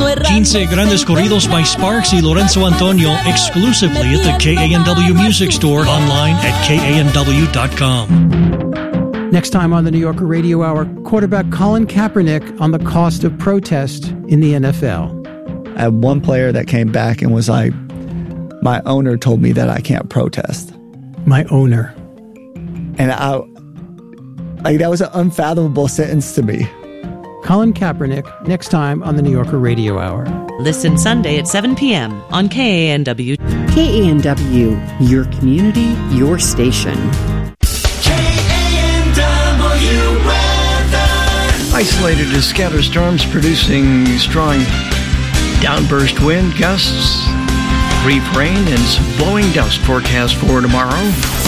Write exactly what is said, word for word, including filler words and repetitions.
quince grandes corridos by Sparks y Lorenzo Antonio exclusively at the K A N W Music Store, online at K A N W dot com. Next time on the New Yorker Radio Hour, quarterback Colin Kaepernick on the cost of protest in the N F L. I had one player that came back and was like, my owner told me that I can't protest. My owner. And I, like, that was an unfathomable sentence to me. Colin Kaepernick, next time on the New Yorker Radio Hour. Listen Sunday at seven p.m. on K A N W. K A N W, your community, your station. K A N W weather. Isolated to scattered storms producing strong downburst wind gusts, brief rain, and some blowing dust forecast for tomorrow.